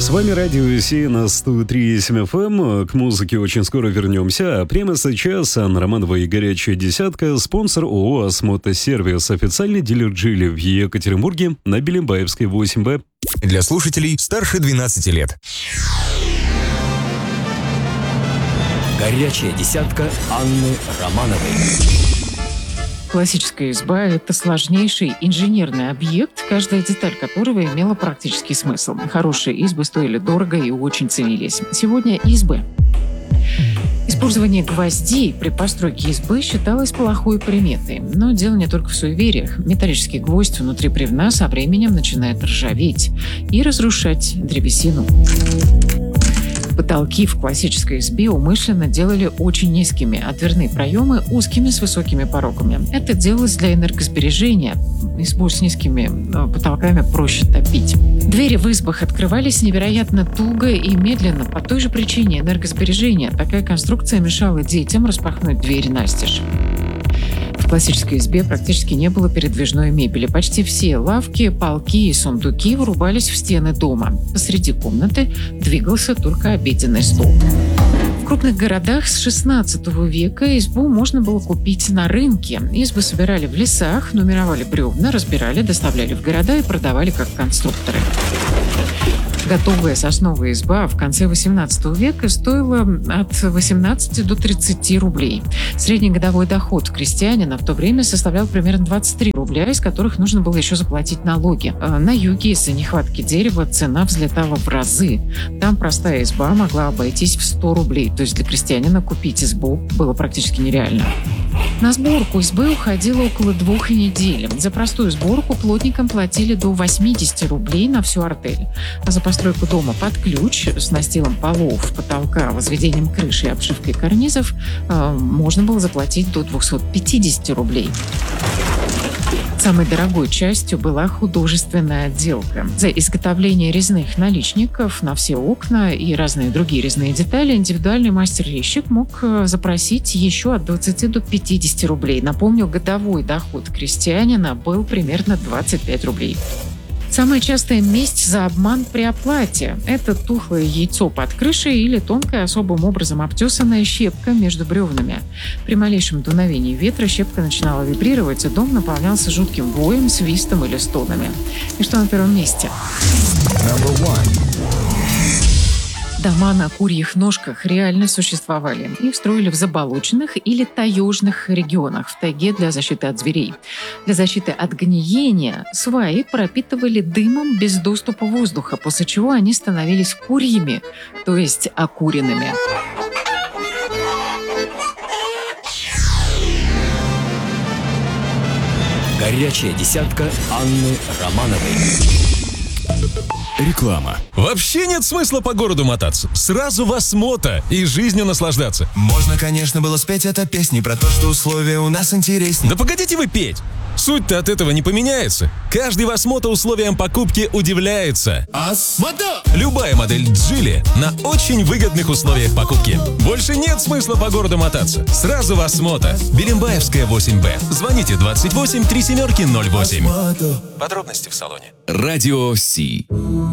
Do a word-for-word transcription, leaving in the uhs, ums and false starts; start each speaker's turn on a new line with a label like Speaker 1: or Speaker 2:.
Speaker 1: С вами Радио Си на сто три и семь эф эм. К музыке очень скоро вернемся. А прямо сейчас Анна Романова и «Горячая десятка», спонсор ООО «Осмотосервис», официальный дилер Джили в Екатеринбурге на Белимбаевской восемь Б.
Speaker 2: Для слушателей старше двенадцати лет.
Speaker 3: «Горячая десятка» Анны Романовой.
Speaker 4: Классическая изба – это сложнейший инженерный объект, каждая деталь которого имела практический смысл. Хорошие избы стоили дорого и очень ценились. Сегодня избы. Использование гвоздей при постройке избы считалось плохой приметой. Но дело не только в суевериях. Металлический гвоздь внутри бревна со временем начинает ржаветь и разрушать древесину. Потолки в классической избе умышленно делали очень низкими, а дверные проемы узкими с высокими порогами. Это делалось для энергосбережения. Избу с низкими потолками проще топить. Двери в избах открывались невероятно туго и медленно по той же причине энергосбережения. Такая конструкция мешала детям распахнуть дверь настежь. В классической избе практически не было передвижной мебели. Почти все лавки, полки и сундуки вырубались в стены дома. Посреди комнаты двигался только обеденный стол. В крупных городах с шестнадцатого века избу можно было купить на рынке. Избы собирали в лесах, нумеровали бревна, разбирали, доставляли в города и продавали как конструкторы. Готовая сосновая изба в конце восемнадцатого века стоила от восемнадцати до тридцати рублей. Средний годовой доход крестьянина в то время составлял примерно двадцать три рубля, из которых нужно было еще заплатить налоги. На юге из-за нехватки дерева цена взлетала в разы. Там простая изба могла обойтись в сто рублей, то есть для крестьянина купить избу было практически нереально. На сборку избы уходило около двух недель. За простую сборку плотникам платили до восьмидесяти рублей на всю артель. А за постройку дома под ключ с настилом полов, потолка, возведением крыши и обшивкой карнизов э, можно было заплатить до двухсот пятидесяти рублей. Самой дорогой частью была художественная отделка. За изготовление резных наличников на все окна и разные другие резные детали индивидуальный мастер-резчик мог запросить еще от двадцати до пятидесяти рублей. Напомню, годовой доход крестьянина был примерно двадцать пять рублей. Самая частая месть за обман при оплате – это тухлое яйцо под крышей или тонкая, особым образом обтесанная щепка между бревнами. При малейшем дуновении ветра щепка начинала вибрировать, и дом наполнялся жутким воем, свистом или стонами. И что на первом месте? Дома на курьих ножках реально существовали. Их строили в заболоченных или таежных регионах, в тайге для защиты от зверей. Для защиты от гниения сваи пропитывали дымом без доступа воздуха, после чего они становились курьими, то есть окуренными.
Speaker 3: Горячая десятка Анны Романовой.
Speaker 2: Реклама.
Speaker 5: Вообще нет смысла по городу мотаться. Сразу в Осмото и жизнью наслаждаться.
Speaker 6: Можно, конечно, было спеть это песни про то, что условия у нас интереснее.
Speaker 5: Да погодите вы петь. Суть-то от этого не поменяется. Каждый в Осмото условиям покупки удивляется.
Speaker 6: Осмото!
Speaker 5: Любая модель Джили на очень выгодных условиях покупки. Больше нет смысла по городу мотаться. Сразу в Осмото. Белимбаевская восемь Б. Звоните двадцать восемь три семерки ноль восемь. Подробности в салоне.
Speaker 2: Радио Си.